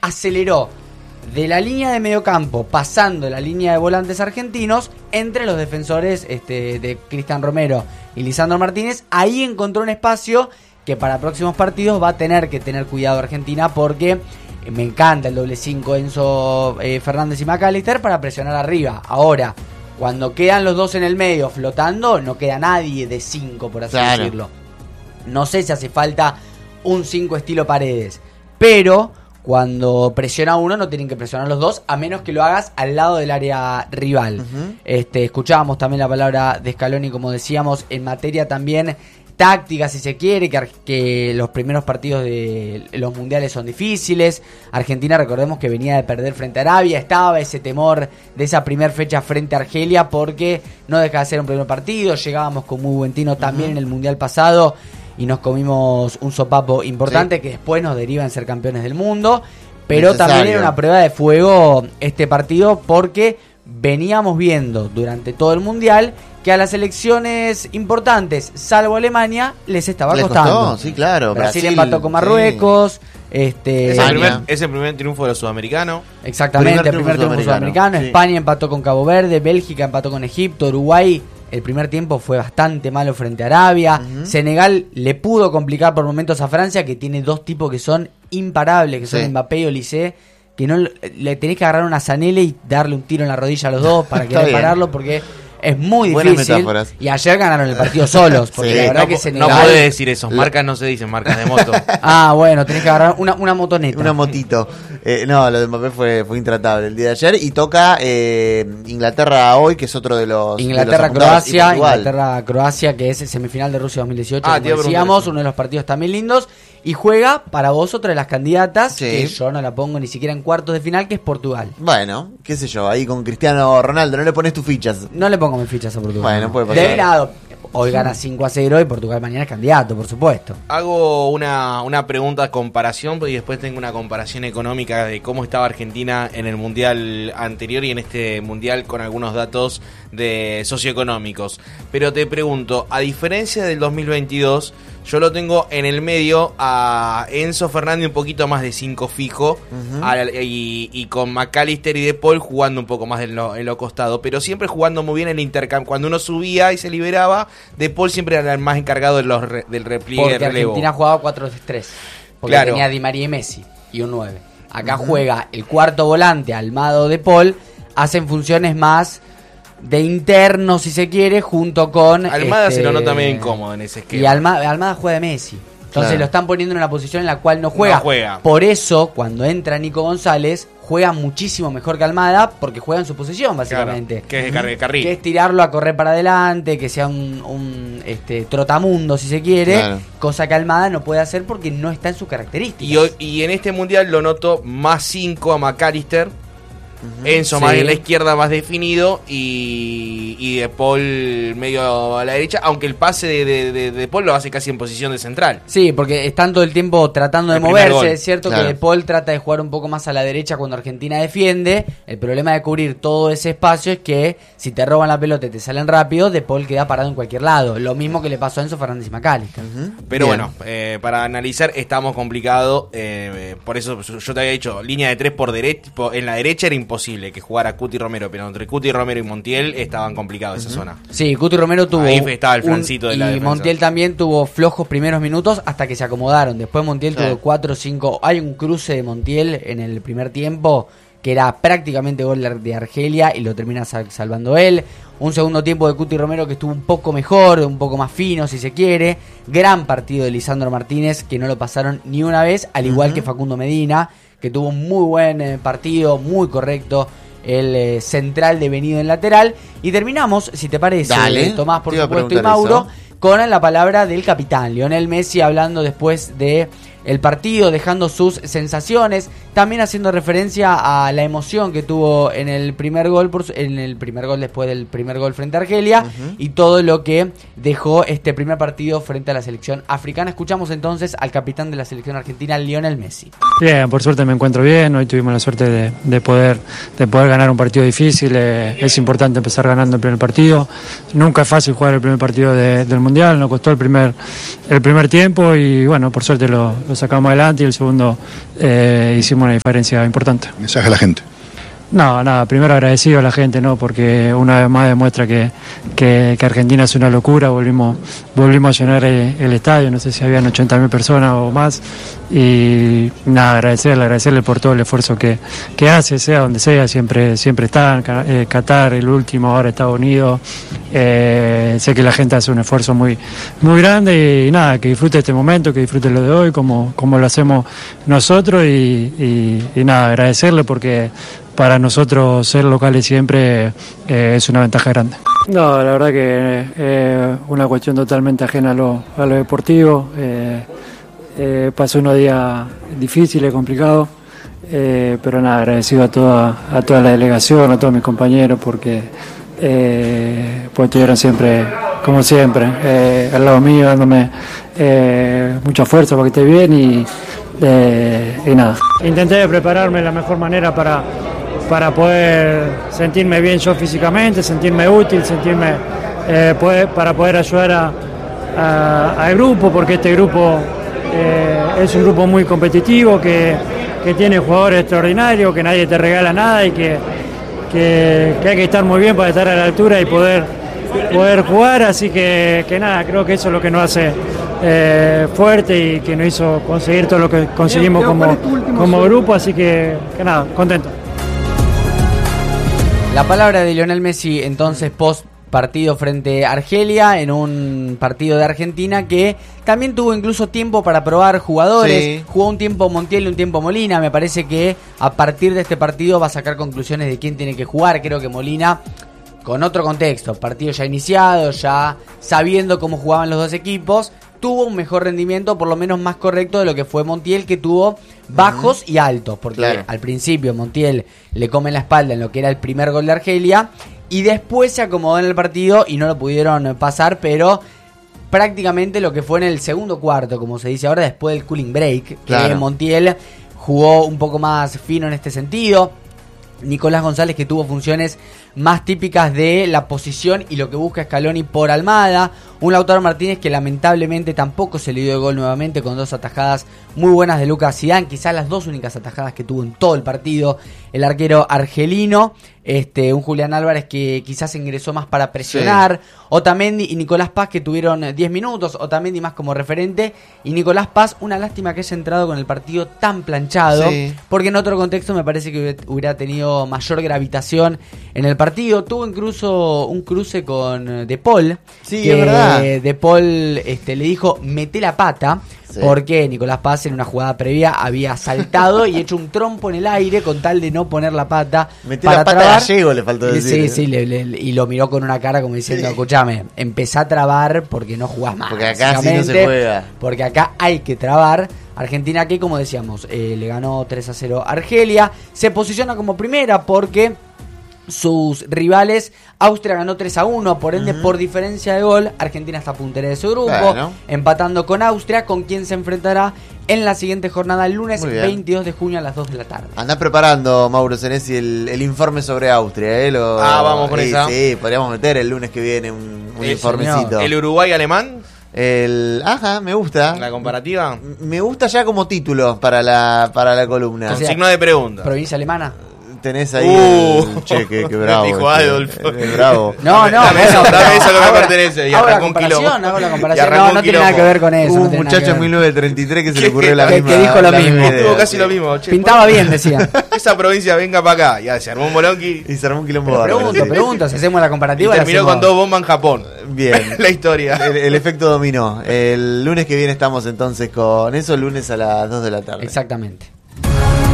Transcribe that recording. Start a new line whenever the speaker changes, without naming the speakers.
aceleró de la línea de mediocampo, pasando la línea de volantes argentinos, entre los defensores de Cristian Romero y Lisandro Martínez. Ahí encontró un espacio que para próximos partidos va a tener que tener cuidado Argentina, porque me encanta el doble 5 Enzo Fernández y McAllister para presionar arriba. Ahora, cuando quedan los dos en el medio flotando, no queda nadie de 5, por así decirlo. No sé si hace falta un 5 estilo Paredes, pero cuando presiona uno no tienen que presionar los dos, a menos que lo hagas al lado del área rival. Escuchábamos también la palabra de Scaloni, como decíamos, en materia también táctica, si se quiere, que los primeros partidos de los mundiales son difíciles. Argentina, recordemos que venía de perder frente a Arabia, estaba ese temor de esa primera fecha frente a Argelia, porque no deja de ser un primer partido. Llegábamos con muy buen tino también en el mundial pasado y nos comimos un sopapo importante que después nos deriva en ser campeones del mundo, pero también era una prueba de fuego este partido, porque veníamos viendo durante todo el mundial que a las selecciones importantes, salvo Alemania, les estaba costando.
Costó, sí, claro.
Brasil empató con Marruecos.
Es el primer triunfo de los sudamericanos.
Exactamente, el primer triunfo sudamericano.
Sí.
España empató con Cabo Verde, Bélgica empató con Egipto, Uruguay el primer tiempo fue bastante malo frente a Arabia. Senegal le pudo complicar por momentos a Francia, que tiene dos tipos que son imparables, que son Mbappé y Olise, que no le tenés que agarrar una zanela y darle un tiro en la rodilla a los dos para querer pararlo, porque es muy difícil. Y ayer ganaron el partido solos, porque la verdad que Senegal...
No puede decir eso, marcas no se dicen, marcas de moto.
Bueno, tenés que agarrar una motoneta.
Una motito. No, lo de Mbappé fue intratable el día de ayer. Y toca Inglaterra hoy, que es otro de los...
Inglaterra-Croacia, que es el semifinal de Rusia 2018, como decíamos, uno de los partidos también lindos. Y juega para vos otra de las candidatas, que yo no la pongo ni siquiera en cuartos de final, que es Portugal.
Bueno, qué sé yo, ahí con Cristiano Ronaldo, ¿no le pones tus fichas?
No le pongo mis fichas a Portugal.
Bueno, puede pasar.
De lado, hoy gana 5-0 y Portugal mañana es candidato, por supuesto.
Hago una pregunta comparación, y después tengo una comparación económica de cómo estaba Argentina en el mundial anterior y en este mundial, con algunos datos de socioeconómicos. Pero te pregunto, a diferencia del 2022, yo lo tengo en el medio a Enzo Fernández un poquito más de 5 fijo, y con McAllister y De Paul jugando un poco más en lo costado, pero siempre jugando muy bien el intercambio. Cuando uno subía y se liberaba, De Paul siempre era el más encargado del repliegue,
porque
relevo.
Argentina jugaba 4-3, porque tenía Di María y Messi y un 9. Acá juega el cuarto volante, Almada o De Paul, hacen funciones más de interno, si se quiere, junto con...
Almada se lo nota medio incómodo en ese esquema.
Y Almada juega de Messi. Entonces lo están poniendo en una posición en la cual no juega. Por eso, cuando entra Nico González, juega muchísimo mejor que Almada, porque juega en su posición, básicamente.
Claro, que es de carril.
Que es tirarlo a correr para adelante, que sea un trotamundo, si se quiere, cosa que Almada no puede hacer porque no está en sus características.
Y en este mundial lo noto más 5 a McAllister, Enzo más en la izquierda, más definido, y De Paul medio a la derecha, aunque el pase de Paul lo hace casi en posición de central.
Sí, porque están todo el tiempo tratando de moverse. Es cierto que De Paul trata de jugar un poco más a la derecha cuando Argentina defiende. El problema de cubrir todo ese espacio es que si te roban la pelota y te salen rápido, De Paul queda parado en cualquier lado. Lo mismo que le pasó a Enzo Fernández y McAllister.
Pero bueno, para analizar estamos complicados. Por eso yo te había dicho, línea de 3 por derecha, en la derecha era imposible que jugara Cuti Romero, pero entre Cuti Romero y Montiel estaban complicados esa zona.
Sí, Cuti Romero tuvo...
Ahí estaba el flancito de la defensa.
Y Montiel también tuvo flojos primeros minutos hasta que se acomodaron. Después Montiel tuvo 4 o 5... Hay un cruce de Montiel en el primer tiempo que era prácticamente gol de Argelia y lo termina salvando él. Un segundo tiempo de Cuti Romero que estuvo un poco mejor, un poco más fino si se quiere. Gran partido de Lisandro Martínez, que no lo pasaron ni una vez, al igual que Facundo Medina, que tuvo un muy buen partido, muy correcto, el central devenido en lateral. Y terminamos, si te parece, Tomás, por supuesto, y Mauro, con la palabra del capitán, Lionel Messi, hablando después de el partido, dejando sus sensaciones, también haciendo referencia a la emoción que tuvo en el primer gol, después del primer gol frente a Argelia, y todo lo que dejó este primer partido frente a la selección africana. Escuchamos entonces al capitán de la selección argentina, Lionel Messi.
Bien, por suerte me encuentro bien. Hoy tuvimos la suerte de poder ganar un partido difícil. Es importante empezar ganando el primer partido. Nunca es fácil jugar el primer partido del Mundial. Nos costó el primer tiempo y bueno, por suerte lo lo sacamos adelante y el segundo hicimos una diferencia importante.
Mensaje a la gente.
No, nada, primero agradecido a la gente, ¿no? Porque una vez más demuestra que Argentina es una locura, volvimos a llenar el estadio, no sé si habían 80.000 personas o más, y nada, agradecerle por todo el esfuerzo que hace, sea donde sea, siempre está, Qatar, el último, ahora Estados Unidos, sé que la gente hace un esfuerzo muy grande y nada, que disfrute este momento, que disfrute lo de hoy, como lo hacemos nosotros y nada, agradecerle porque para nosotros ser locales siempre es una ventaja grande. No, la verdad que es una cuestión totalmente ajena a lo deportivo. Pasó unos días difíciles, complicados, pero nada, agradecido a toda la delegación, a todos mis compañeros, porque pues estuvieron siempre, como siempre, al lado mío, dándome mucha fuerza para que esté bien y nada. Intenté prepararme de la mejor manera para poder sentirme bien yo físicamente, sentirme útil, para poder ayudar al grupo, porque este grupo es un grupo muy competitivo, que tiene jugadores extraordinarios, que nadie te regala nada y que hay que estar muy bien para estar a la altura y poder jugar, así que nada, creo que eso es lo que nos hace fuerte y que nos hizo conseguir todo lo que conseguimos como grupo, así que nada, contento.
La palabra de Lionel Messi entonces post partido frente a Argelia, en un partido de Argentina que también tuvo incluso tiempo para probar jugadores, sí. Jugó un tiempo Montiel y un tiempo Molina. Me parece que a partir de este partido va a sacar conclusiones de quién tiene que jugar. Creo que Molina, con otro contexto, partido ya iniciado, ya sabiendo cómo jugaban los dos equipos, tuvo un mejor rendimiento, por lo menos más correcto de lo que fue Montiel, que tuvo bajos y altos, porque claro, al principio Montiel le come la espalda en lo que era el primer gol de Argelia y después se acomodó en el partido y no lo pudieron pasar, pero prácticamente lo que fue en el segundo cuarto, como se dice ahora, después del cooling break, claro, que Montiel jugó un poco más fino en este sentido. Nicolás González, que tuvo funciones más típicas de la posición y lo que busca Scaloni por Almada. Un Lautaro Martínez que lamentablemente tampoco se le dio el gol nuevamente, con dos atajadas muy buenas de Lucas Zidane, quizás las dos únicas atajadas que tuvo en todo el partido el arquero argelino. Un Julián Álvarez que quizás ingresó más para presionar, sí. Otamendi y Nicolás Paz, que tuvieron 10 minutos, Otamendi más como referente, y Nicolás Paz, una lástima que haya entrado con el partido tan planchado, sí, porque en otro contexto me parece que hubiera tenido mayor gravitación en el partido. Tuvo incluso un cruce con De Paul,
sí, que es verdad.
De Paul le dijo mete la pata, sí, porque Nicolás Paz en una jugada previa había saltado y hecho un trompo en el aire con tal de no poner la pata.
Metió la pata gallego, le faltó decir.
Sí, y lo miró con una cara como diciendo, sí, escuchame, empezá a trabar porque no jugás más.
Porque acá sí no se juega.
Porque acá hay que trabar. Argentina que, como decíamos, le ganó 3-0 a Argelia. Se posiciona como primera porque sus rivales, Austria ganó 3-1, por ende, por diferencia de gol, Argentina está puntera de su grupo, bueno, empatando con Austria, con quien se enfrentará en la siguiente jornada, el lunes 22 de junio a las 2 de la tarde.
Anda preparando, Mauro Senesi, el informe sobre Austria,
vamos con esa.
Sí, podríamos meter el lunes que viene un informecito.
Señor. ¿El Uruguay-Alemán?
Me gusta.
¿La comparativa?
Me gusta ya como título para la columna.
O sea,
signo de pregunta.
¿Provincia alemana?
Tenés ahí qué bravo.
Dijo Adolf.
Bravo.
No,
dame eso que me pertenece. Y
hago la comparación. No tiene nada que ver con eso.
Un muchacho en 1933 que se le ocurrió la misma.
Que dijo lo mismo.
Tuvo casi lo mismo.
Pintaba bien, decía.
Esa provincia venga para acá. Ya se armó un bolonqui.
Y se armó un quilombo bárbaro.
Pregunto, si hacemos la comparativa.
Y terminó con 2 bombas en Japón.
Bien.
La historia.
El efecto dominó. El lunes que viene estamos entonces con eso, el lunes a las 2 de la tarde.
Exactamente.